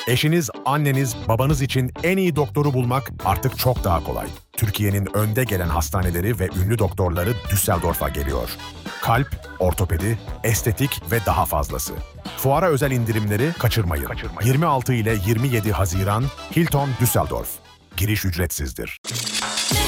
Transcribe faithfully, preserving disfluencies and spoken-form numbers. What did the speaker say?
Eşiniz, anneniz, babanız için en iyi doktoru bulmak artık çok daha kolay. Türkiye'nin önde gelen hastaneleri ve ünlü doktorları Düsseldorf'a geliyor. Kalp, ortopedi, estetik ve daha fazlası. Fuara özel indirimleri kaçırmayın. kaçırmayın. yirmi altı ile yirmi yedi Haziran Hilton Düsseldorf. Giriş ücretsizdir.